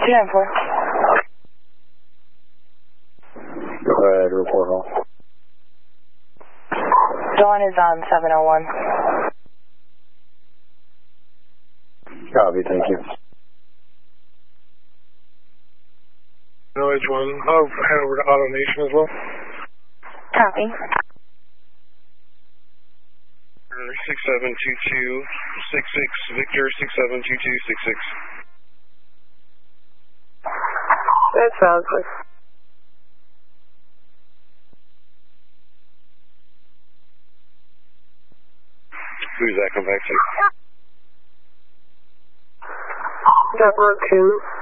294. Go ahead, report all. Dawn is on 701. Copy, thank you. Noise 1, I'll head over to Auto Nation as well. Copy. 672266, Victor 672266. That sounds good. Who's that come back to? That Raccoon.